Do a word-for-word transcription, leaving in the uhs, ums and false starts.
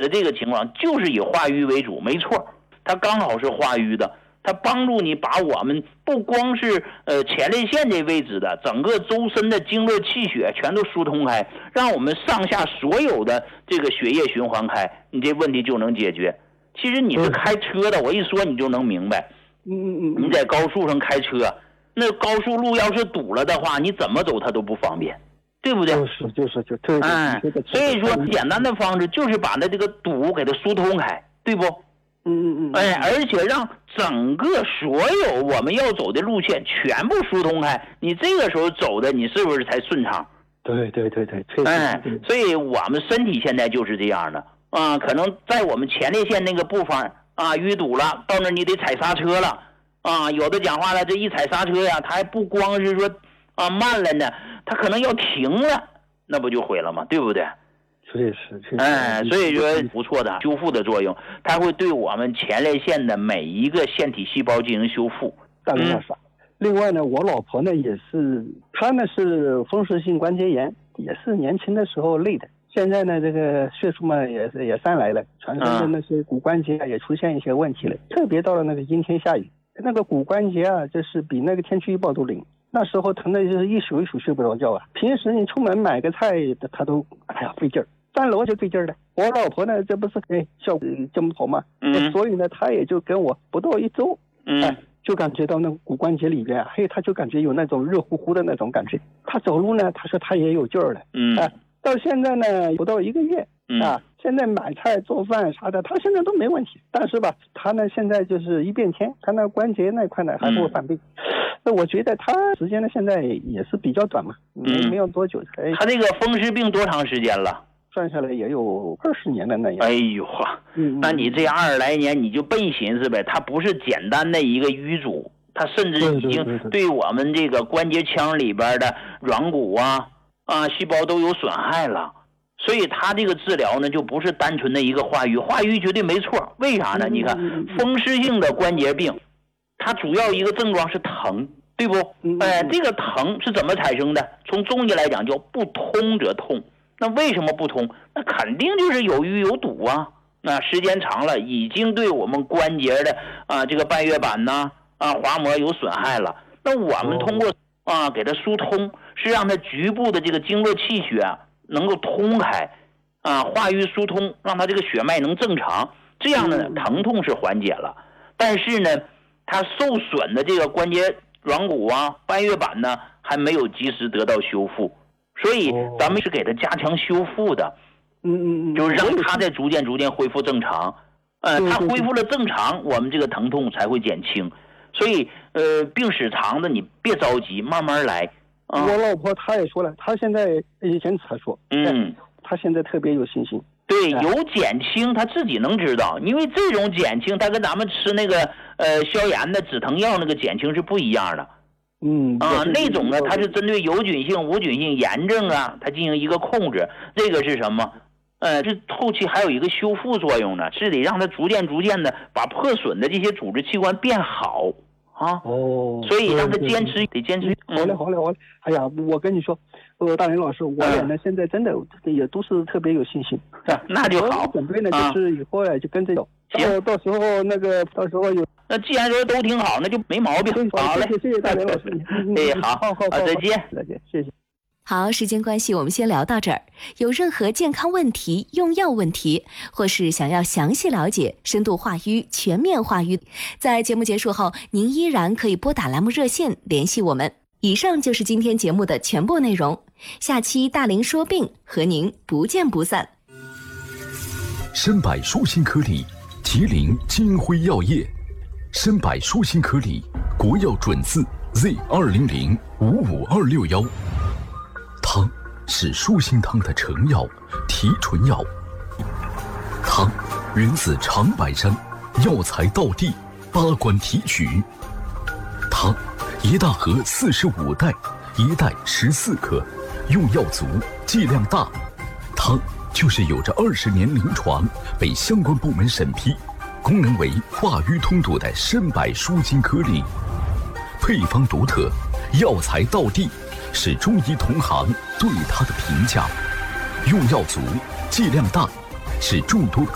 的这个情况就是以化瘀为主，没错，它刚好是化瘀的，它帮助你把我们不光是呃前列腺这位置的整个周身的经络气血全都疏通开，让我们上下所有的这个血液循环开，你这问题就能解决。其实你是开车的，我一说你就能明白。 嗯嗯嗯， 你在高速上开车，那高速路要是堵了的话，你怎么走它都不方便，对不对？ 就是就是就对。 哎，所以说简单的方式就是把那这个堵给它疏通开，对不？ 嗯嗯嗯。 哎，而且让整个所有我们要走的路线全部疏通开，你这个时候走的你是不是才顺畅？ 对对对对，确实。 哎，所以我们身体现在就是这样的啊，可能在我们前列腺那个部分啊淤堵了，到那你得踩刹车了啊。有的讲话了，这一踩刹车呀，它还不光是说啊慢了呢，它可能要停了，那不就毁了吗？对不对？ 确实，确实。 哎，所以说不错的修复的作用，它会对我们前列腺的每一个腺体细胞进行修复。 大林老师，另外呢，我老婆呢也是，她呢是风湿性关节炎，也是年轻的时候累的。现在呢，这个岁数嘛也是也上来了，全身的那些骨关节啊也出现一些问题了。嗯、特别到了那个阴天下雨，那个骨关节啊，就是比那个天气预报都灵。那时候疼的就是一宿一宿睡不着觉啊。平时你出门买个菜，他都哎呀费劲儿，上楼就费劲儿了。我老婆呢，这不是哎效果这么好吗？嗯，所以呢，她也就跟我不到一周，嗯，哎，就感觉到那个骨关节里边，还有她就感觉有那种热乎乎的那种感觉。她走路呢，她说她也有劲儿了，嗯，哎。到现在呢，不到一个月、嗯、啊，现在买菜做饭啥的，他现在都没问题。但是吧，他呢现在就是一变天，他那关节那块呢还会犯病。那、嗯、我觉得他时间呢现在也是比较短嘛，没、嗯、没有多久。 哎、他这个风湿病多长时间了？ 算下来也有二十年了那样。 哎呦呵，嗯、那你这二十来年你就笨寻思呗，他不是简单的一个淤阻，他甚至已经对我们这个关节腔里边的软骨啊。啊，细胞都有损害了，所以他这个治疗呢，就不是单纯的一个化瘀，化瘀绝对没错。为啥呢？你看，风湿性的关节病，它主要一个症状是疼，对不？哎，这个疼是怎么产生的？从中医来讲叫不通则痛。那为什么不通？那肯定就是有瘀有堵啊。那时间长了，已经对我们关节的啊这个半月板呐啊滑膜有损害了。那我们通过啊给它疏通。是让它局部的这个经络气血、啊、能够通开，啊，化瘀疏通，让它这个血脉能正常，这样呢，疼痛是缓解了。但是呢，它受损的这个关节软骨啊、半月板呢，还没有及时得到修复，所以咱们是给它加强修复的， 嗯嗯嗯， 就是让它在逐渐逐渐恢复正常。呃，它恢复了正常，我们这个疼痛才会减轻。所以，呃，病史长的你别着急，慢慢来。 我老婆她也说了，她现在以前才说， 嗯， 她现在特别有信心。 对，有减轻，她自己能知道，因为这种减轻，它跟咱们吃那个呃消炎的止疼药那个减轻是不一样的。 嗯啊，那种呢，它是针对有菌性、无菌性炎症啊，它进行一个控制。这个是什么？呃，这后期还有一个修复作用呢，是得让它逐渐逐渐的把破损的这些组织器官变好。啊哦， 所以让他坚持，得坚持。 好嘞，好嘞，好嘞。哎呀，我跟你说，呃，大林老师，我俩呢、嗯、现在真的也都是特别有信心。 啊、那就好。 准备呢，就是以后啊就跟着走。 行， 到时候那个到时候有。 那既然说都挺好，那就没毛病。好嘞， 谢谢大林老师。 哎，好， 好，好， 再见， 再见，谢谢。 好，时间关系，我们先聊到这儿。有任何健康问题、用药问题，或是想要详细了解深度化瘀、全面化瘀，在节目结束后，您依然可以拨打栏目热线联系我们。以上就是今天节目的全部内容，下期大林说病和您不见不散。 参百舒心颗粒，麒麟金辉药业。参百舒心颗粒，国药准字 Z 二零零五五二六幺。汤是舒心汤的成药，提纯药。汤源自长白山，药材道地，八关提取。汤一大盒四十五袋，一袋十四克，用药足，剂量大。汤就是有着二十年临床，被相关部门审批，功能为化瘀通堵的参百舒心颗粒。配方独特，药材道地，是中医同行对它的评价。用药足，剂量大，是众多